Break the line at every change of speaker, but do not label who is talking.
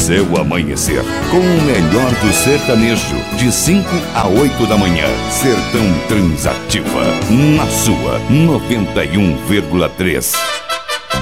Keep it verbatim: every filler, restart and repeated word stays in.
seu amanhecer. Com o melhor do sertanejo, de cinco a oito da manhã. Sertão Transativa, na sua noventa e um vírgula três.